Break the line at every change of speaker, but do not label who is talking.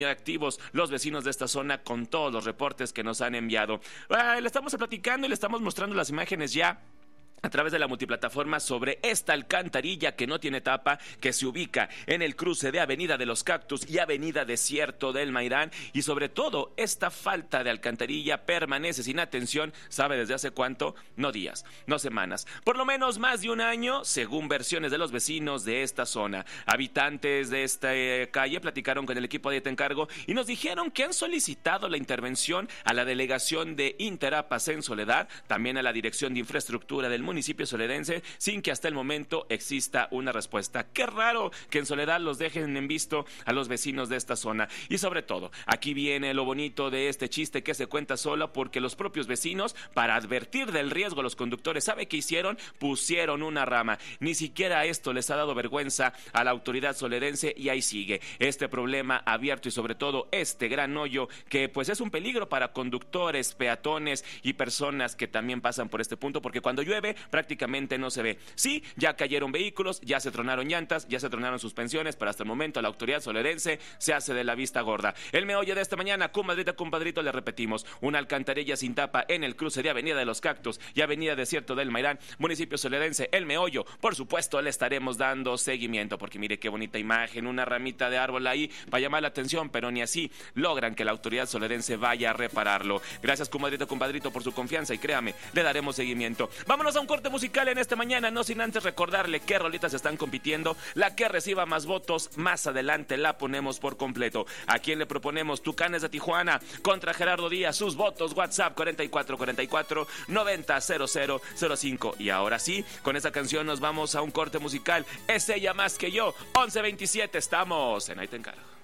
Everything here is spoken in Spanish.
activos los vecinos de esta zona con todos los reportes que nos han enviado. Le estamos platicando y le estamos mostrando las imágenes ya a través de la multiplataforma sobre esta alcantarilla que no tiene tapa, que se ubica en el cruce de Avenida de los Cactus y Avenida Desierto del Mairán, y sobre todo esta falta de alcantarilla permanece sin atención, ¿sabe desde hace cuánto? No días, no semanas, por lo menos más de un año, según versiones de los vecinos de esta zona. Habitantes de esta calle platicaron con el equipo de encargo y nos dijeron que han solicitado la intervención a la delegación de Interapas en Soledad, también a la Dirección de Infraestructura del municipio soledense, sin que hasta el momento exista una respuesta. Qué raro que en Soledad los dejen en visto a los vecinos de esta zona. Y sobre todo, aquí viene lo bonito de este chiste que se cuenta solo, porque los propios vecinos, para advertir del riesgo a los conductores, ¿sabe qué hicieron? Pusieron una rama. Ni siquiera esto les ha dado vergüenza a la autoridad soledense, y ahí sigue este problema abierto, y sobre todo este gran hoyo que pues es un peligro para conductores, peatones y personas que también pasan por este punto, porque cuando llueve prácticamente no se ve. Sí, ya cayeron vehículos, ya se tronaron llantas, ya se tronaron suspensiones, pero hasta el momento la autoridad solerense se hace de la vista gorda. El meollo de esta mañana, comadrita, compadrito, le repetimos: una alcantarilla sin tapa en el cruce de Avenida de los Cactus y Avenida Desierto del Mairán, municipio solerense. El meollo, por supuesto, le estaremos dando seguimiento, porque mire qué bonita imagen, una ramita de árbol ahí para llamar la atención, pero ni así logran que la autoridad solerense vaya a repararlo. Gracias, comadrito, compadrito, por su confianza, y créame, le daremos seguimiento. Vámonos a un corte musical en esta mañana, no sin antes recordarle qué rolitas están compitiendo. La que reciba más votos, más adelante la ponemos por completo. ¿A quién le proponemos? Tucanes de Tijuana contra Gerardo Díaz. Sus votos, WhatsApp 4444-900005. Y ahora sí, con esta canción nos vamos a un corte musical. Es ella más que yo. 11:27, estamos en Ahí Te Encargo.